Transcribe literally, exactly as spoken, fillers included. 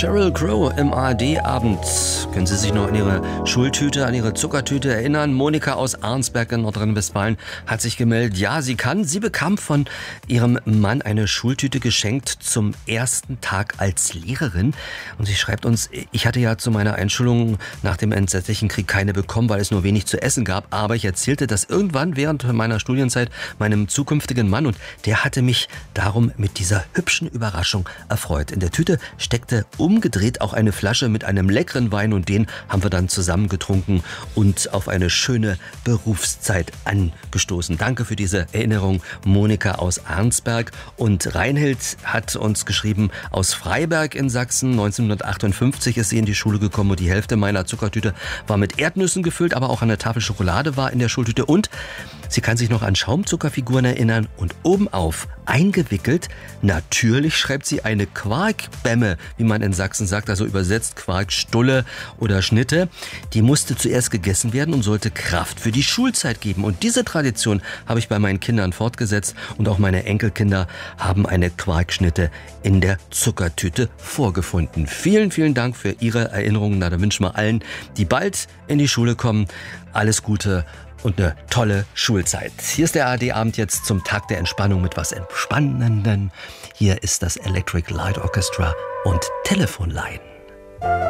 Sheryl Crow im A R D-Abend. Können Sie sich noch an Ihre Schultüte, an Ihre Zuckertüte erinnern? Monika aus Arnsberg in Nordrhein-Westfalen hat sich gemeldet. Ja, sie kann. Sie bekam von ihrem Mann eine Schultüte geschenkt zum ersten Tag als Lehrerin. Und sie schreibt uns, ich hatte ja zu meiner Einschulung nach dem entsetzlichen Krieg keine bekommen, weil es nur wenig zu essen gab. Aber ich erzählte das irgendwann während meiner Studienzeit meinem zukünftigen Mann und der hatte mich darum mit dieser hübschen Überraschung erfreut. In der Tüte steckte umgedreht auch eine Flasche mit einem leckeren Wein und den haben wir dann zusammen getrunken und auf eine schöne Berufszeit angestoßen. Danke für diese Erinnerung, Monika aus Arnsberg. Und Reinhild hat uns geschrieben, aus Freiberg in Sachsen. neunzehnhundertachtundfünfzig ist sie in die Schule gekommen und die Hälfte meiner Zuckertüte war mit Erdnüssen gefüllt, aber auch eine Tafel Schokolade war in der Schultüte und sie kann sich noch an Schaumzuckerfiguren erinnern und obenauf eingewickelt, natürlich schreibt sie eine Quarkbämme, wie man in Sachsen sagt, also übersetzt Quarkstulle oder Schnitte. Die musste zuerst gegessen werden und sollte Kraft für die Schulzeit geben. Und diese Tradition habe ich bei meinen Kindern fortgesetzt und auch meine Enkelkinder haben eine Quarkschnitte in der Zuckertüte vorgefunden. Vielen, vielen Dank für Ihre Erinnerungen. Na, da wünschen wir allen, die bald in die Schule kommen, alles Gute und eine tolle Schulzeit. Hier ist der A R D-Abend jetzt zum Tag der Entspannung mit was Entspannenden. Hier ist das Electric Light Orchestra und Telefonline.